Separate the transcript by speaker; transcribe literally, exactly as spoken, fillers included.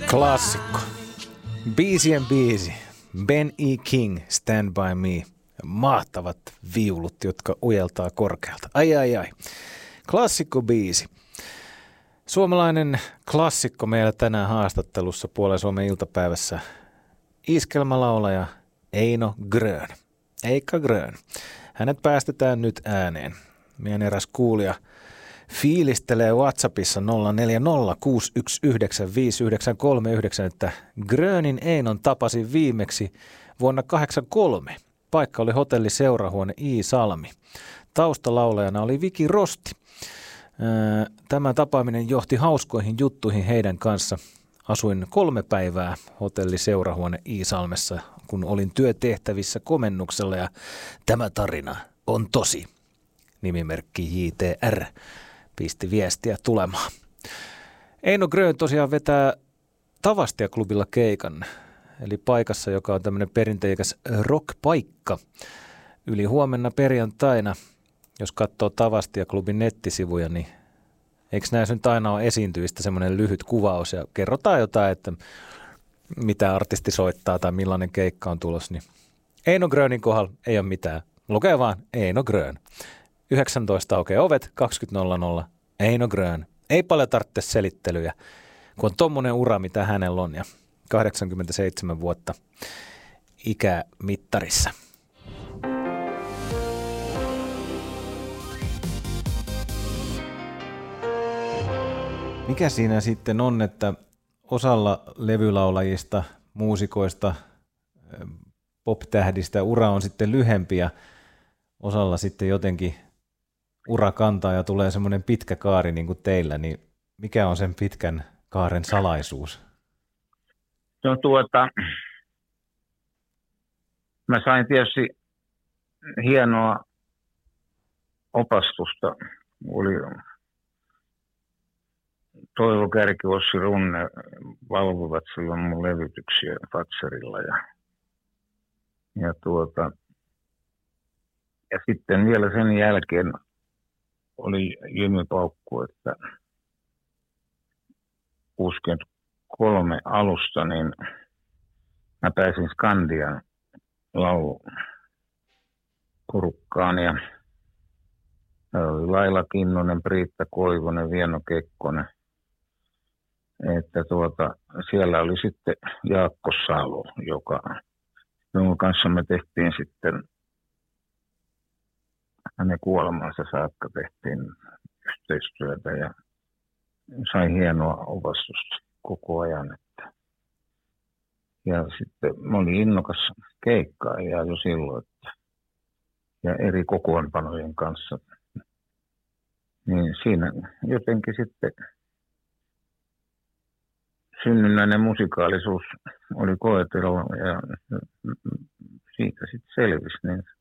Speaker 1: Klassikko. Biisien biisi. Ben E. King, Stand By Me. Mahtavat viulut, jotka ujeltaa korkealta. Ai ai ai. Klassikko biisi. Suomalainen klassikko meillä tänään haastattelussa Puolen Suomen iltapäivässä. Iskelmälaulaja Eino Grön. Eikka Grön. Hänet päästetään nyt ääneen. Meidän eräs kuulija fiilistelee WhatsAppissa nolla neljä nolla kuusi yksi yhdeksän viisi yhdeksän kolme yhdeksän, että Grönin Einon tapasin viimeksi vuonna kahdeksankymmentäkolme. Paikka oli hotelli Seurahuone Iisalmi. Taustalaulajana oli Viki Rosti. Tämä tapaaminen johti hauskoihin juttuihin heidän kanssa. Asuin kolme päivää hotelli Seurahuone Iisalmessa, kun olin työtehtävissä komennuksella, ja tämä tarina on tosi. Nimimerkki J T R pisti viestiä tulemaan. Eino Grön tosiaan vetää Tavastia-klubilla keikan, eli paikassa, joka on tämmöinen perinteikäs rock-paikka. Yli huomenna perjantaina, jos katsoo Tavastia-klubin nettisivuja, niin eikö näissä nyt aina ole esiintyvistä semmoinen lyhyt kuvaus ja kerrotaan jotain, että mitä artisti soittaa tai millainen keikka on tulos, niin Eino Grönin kohdalla ei ole mitään. Lukee vaan Eino Grön. yhdeksäntoista aukeaa ovet, kaksikymmentä nolla nolla, Eino Grön. Ei paljon tarvitse selittelyjä, kun on tommonen ura, mitä hänellä on, ja kahdeksankymmentäseitsemän vuotta ikämittarissa. Mikä siinä sitten on, että osalla levylaulajista, muusikoista, pop-tähdistä ura on sitten lyhempi ja osalla sitten jotenkin ura kantaa ja tulee semmoinen pitkä kaari niin kuin teillä, niin mikä on sen pitkän kaaren salaisuus?
Speaker 2: No tuota, mä sain tietysti hienoa opastusta. Oli Toivo Kärki, Ossi Runne valvovat silloin mun levytyksiä Fatserilla. Ja, ja, tuota, ja sitten vielä sen jälkeen oli Jymy Paukku, että kuusikymmentäkolme alusta niin mä pääsin Skandian lauluporukkaan ja oli Laila Kinnunen, Priitta Koivunen, Vieno Kekkonen. Että tuota, siellä oli sitten Jaakko Salo, joka, jonka kanssa me tehtiin sitten, hänen kuolemansa saakka tehtiin yhteistyötä ja sai hienoa opastusta koko ajan. Että. Ja sitten mä olin innokas keikkaaja jo silloin, että, ja eri kokoonpanojen kanssa. Niin siinä jotenkin sitten synnynnäinen musikaalisuus oli koetelua ja siitä sitten selvisi. Niin